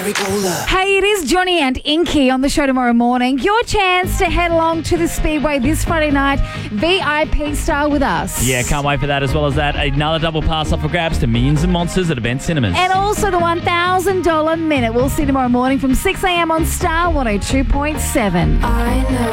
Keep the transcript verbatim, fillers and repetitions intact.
Hey, it is Johnny and Inky on the show tomorrow morning. Your chance to head along to the Speedway this Friday night, V I P style with us. Yeah, can't wait for that. As well as that, another double pass up for grabs to Minions and Monsters at Event Cinemas. And also the one thousand dollars minute. We'll see you tomorrow morning from six a.m. on Star one oh two point seven. I know.